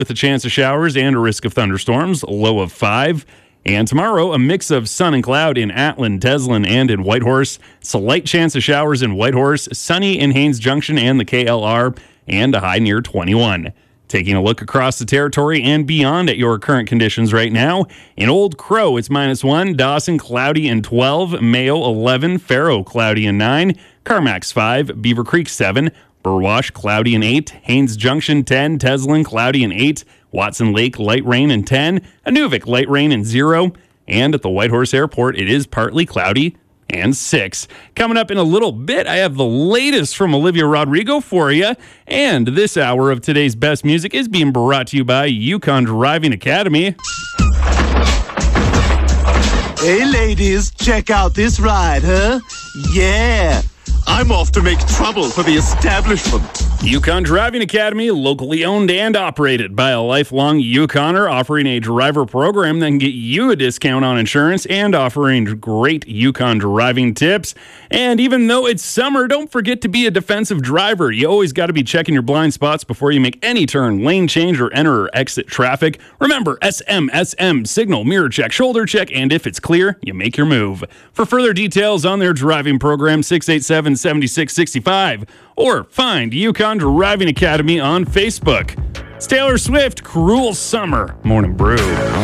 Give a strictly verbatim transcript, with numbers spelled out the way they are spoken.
with a chance of showers and a risk of thunderstorms, a low of five. And tomorrow, a mix of sun and cloud in Atlin, Teslin, and in Whitehorse. It's a light chance of showers in Whitehorse, sunny in Haines Junction and the K L R, and a high near twenty-one. Taking a look across the territory and beyond at your current conditions right now. In Old Crow, it's minus one. Dawson, cloudy and twelve. Mayo, eleven. Faro, cloudy and nine. Carmack's five. Beaver Creek, seven. Burwash, cloudy and eight. Haines Junction, ten. Teslin, cloudy and eight. Watson Lake, light rain and ten. Inuvik, light rain and zero. And at the Whitehorse Airport, it is partly cloudy and six. Coming up in a little bit, I have the latest from Olivia Rodrigo for you. And this hour of today's best music is being brought to you by Yukon Driving Academy. Hey, ladies, check out this ride, huh? Yeah. I'm off to make trouble for the establishment. Yukon Driving Academy, locally owned and operated by a lifelong Yukoner, offering a driver program that can get you a discount on insurance and offering great Yukon driving tips. And even though it's summer, don't forget to be a defensive driver. You always got to be checking your blind spots before you make any turn, lane change, or enter or exit traffic. Remember, S M S M, signal, mirror check, shoulder check, and if it's clear, you make your move. For further details on their driving program, six eight seven, seven six six five, or find Yukon Driving Academy on Facebook. It's Taylor Swift, Cruel Summer, Morning Brew.